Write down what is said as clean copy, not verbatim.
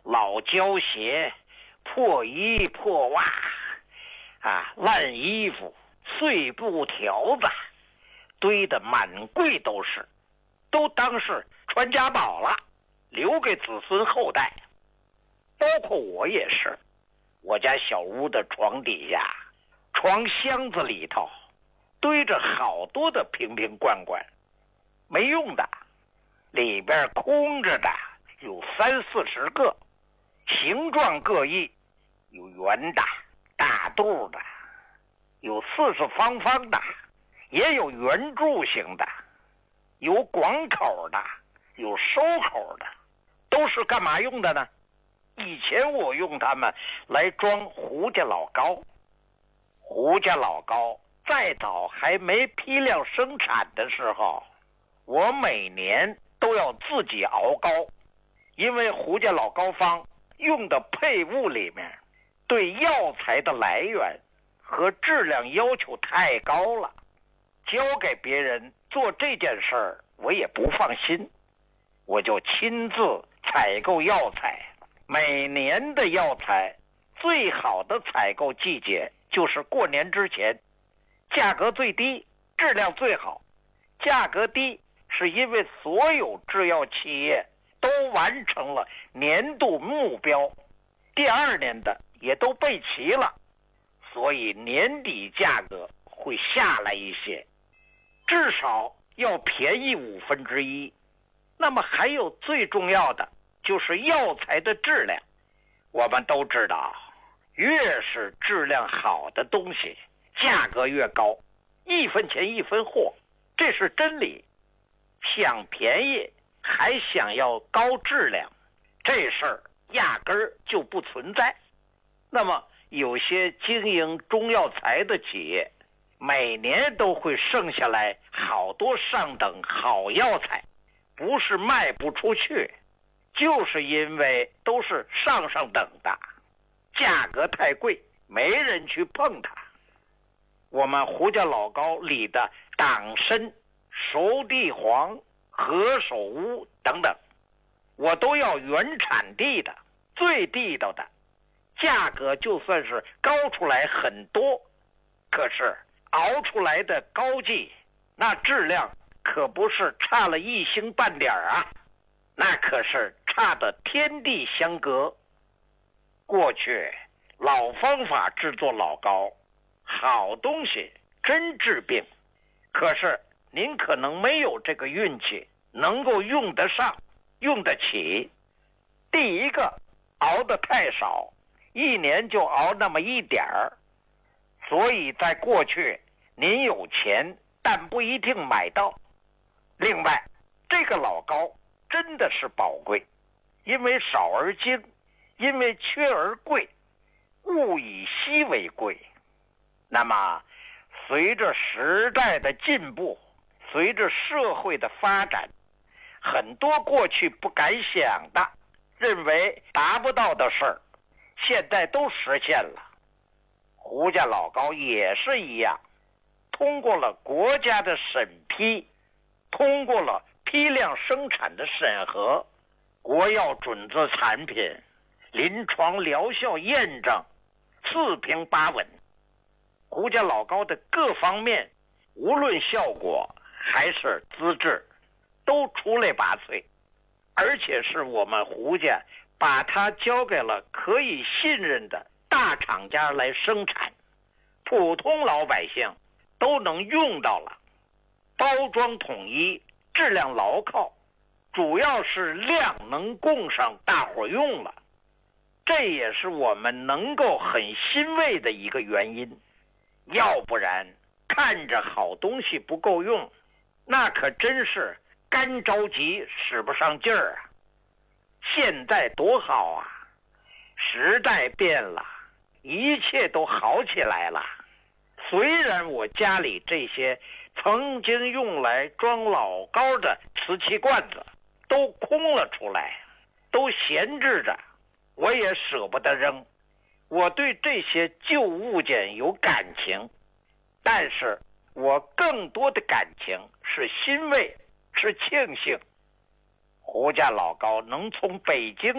老胶鞋、破衣破袜烂衣服、碎布条子堆得满柜都是，都当是传家宝了，留给子孙后代。包括我也是，我家小屋的床底下、床箱子里头堆着好多的瓶瓶罐罐，没用的，里边空着的有30-40个，形状各异，有圆的、大肚的，有四四方方的，也有圆柱形的，有广口的，有收口的，都是干嘛用的呢？以前我用它们来装胡家老膏。胡家老膏再早还没批量生产的时候，我每年都要自己熬膏，因为胡家老膏方用的配物里面对药材的来源和质量要求太高了，交给别人做这件事儿我也不放心，我就亲自采购药材。每年的药材最好的采购季节就是过年之前，价格最低，质量最好。价格低是因为所有制药企业都完成了年度目标，第二年的也都备齐了，所以年底价格会下来一些，至少要便宜1/5。那么还有最重要的就是药材的质量。我们都知道，越是质量好的东西，价格越高，1分钱1分货，这是真理。想便宜还想要高质量，这事儿压根儿就不存在。那么有些经营中药材的企业，每年都会剩下来好多上等好药材，不是卖不出去，就是因为都是上等的，价格太贵，没人去碰它。我们胡家老膏里的党参、熟地黄、何首乌等等，我都要原产地的，最地道的，价格就算是高出来很多，可是熬出来的膏剂，那质量可不是差了1星半点啊，那可是差得天地相隔。过去老方法制作老膏，好东西真治病，可是您可能没有这个运气能够用得上用得起。第一个，熬得太少，1年就熬那么一点儿，所以在过去您有钱但不一定买到。另外，这个老膏真的是宝贵，因为少而精，因为缺而贵，物以稀为贵。那么随着时代的进步，随着社会的发展，很多过去不敢想的，认为达不到的事儿，现在都实现了。胡家老膏也是一样，通过了国家的审批，通过了批量生产的审核，国药准字产品，临床疗效验证，4平8稳。胡家老膏的各方面，无论效果还是资质，都出类拔萃，而且是我们胡家把它交给了可以信任的大厂家来生产，普通老百姓都能用到了，包装统一，质量牢靠，主要是量能供上，大伙用了，这也是我们能够很欣慰的一个原因。要不然看着好东西不够用，那可真是干着急使不上劲儿啊。现在多好啊，时代变了，一切都好起来了。虽然我家里这些曾经用来装老膏的瓷器罐子都空了出来，都闲置着，我也舍不得扔。我对这些旧物件有感情，但是我更多的感情是欣慰，是庆幸。胡家老膏能从北京